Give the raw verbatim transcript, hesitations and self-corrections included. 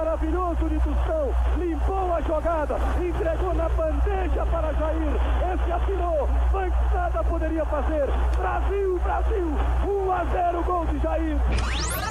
maravilhoso de Tostão, limpou a jogada, entregou na bandeja para Jair, esse atirou, Banks nada poderia fazer, Brasil, Brasil, um a zero, gol de Jair.